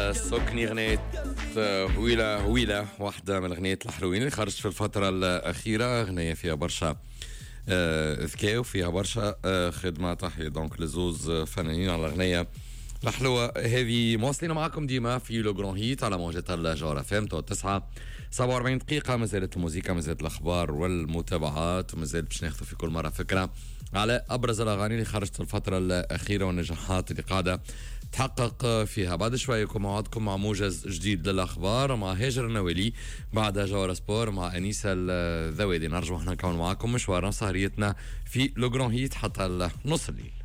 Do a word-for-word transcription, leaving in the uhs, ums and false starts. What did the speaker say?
سكني غنيت هويلة هويلة، واحدة من الأغنيات الحلوين اللي خرجت في الفترة الأخيرة. أغنية فيها برشا ذكاء وفيها برشا خدمة. تحية دونك لزوز فنانين على الأغنية الحلوة هذه. مواصلين معكم ديما في لو جران هيت على موجة الجوهرة فام تو تسعة سبعة وأربعين دقيقة. مازالت الموسيقى، مازالت الأخبار والمتابعات، ومازالت باش ناخذ في كل مرة فكرة على أبرز الأغاني اللي خرجت في الفترة الأخيرة والنجاحات اللي قاعدة تحقق فيها. بعد شوية يكون موعدكم مع موجز جديد للأخبار مع هاجر النوالي، بعد جوهرة سبور مع أنيسة الذوادي. نرجو احنا نكمل معكم مشوارنا سهريتنا في لو جران هيت حتى النص الليل.